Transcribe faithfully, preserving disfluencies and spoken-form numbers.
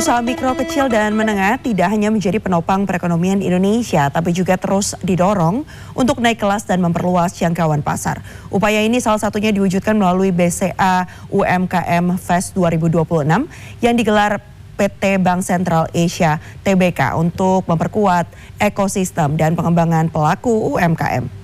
Usaha mikro, kecil, dan menengah tidak hanya menjadi penopang perekonomian Indonesia, tapi juga terus didorong untuk naik kelas dan memperluas jangkauan pasar. Upaya ini salah satunya diwujudkan melalui B C A U M K M Fest dua ribu dua puluh enam yang digelar P T Bank Sentral Asia T B K untuk memperkuat ekosistem dan pengembangan pelaku U M K M.